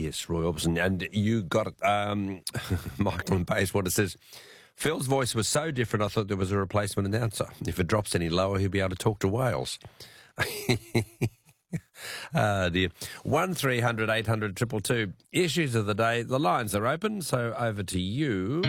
Yes, Roy Orbison. And you got it. Michael in Bayswater says, Phil's voice was so different I thought there was a replacement announcer. If it drops any lower, he'll be able to talk to whales. Dear. 1300 800 222. Issues of the day. The lines are open, so over to you.